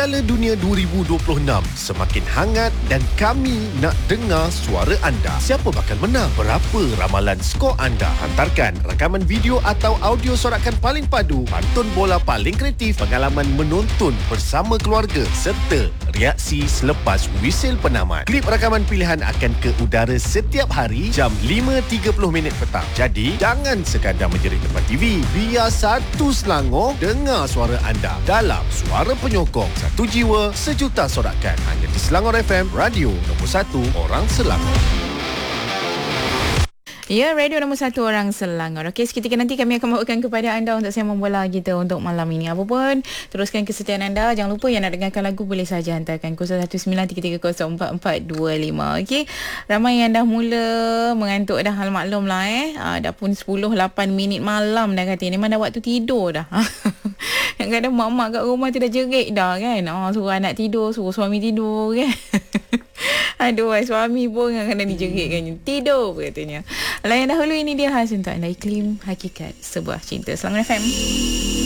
Piala Dunia 2026 semakin hangat dan kami nak dengar suara anda. Siapa bakal menang? Berapa ramalan skor anda? Hantarkan rakaman video atau audio sorakan paling padu, pantun bola paling kreatif, pengalaman menonton bersama keluarga serta reaksi selepas wisil penamat. Klip rakaman pilihan akan ke udara setiap hari jam 5.30 petang. Jadi, jangan sekadar menjerit depan TV. Biar satu Selangor dengar suara anda dalam Suara Penyokong. Satu jiwa, sejuta sorakan. Hanya di Selangor FM, radio nombor 1 orang Selangor. Ya, radio nombor 1 orang Selangor. Okey, seketika nanti kami akan bawakan kepada anda untuk sembang bola kita untuk malam ini. Apa pun, teruskan kesetiaan anda. Jangan lupa yang nak dengarkan lagu boleh saja hantarkan 0193304425. Okey, ramai yang dah mula mengantuk dah, hal maklum lah dah pun 10:08 malam dah kata. Memang dah waktu tidur dah. Kadang-kadang mak-mak kat rumah tu dah jerit dah kan. Suruh anak tidur, suruh suami tidur kan. Aduh, suami pun kadang-kadang dijerit kan. Tidur katanya. Layan dahulu, ini dia khas untuk anda, Iklim Hakikat Sebuah Cinta. Selangor FM.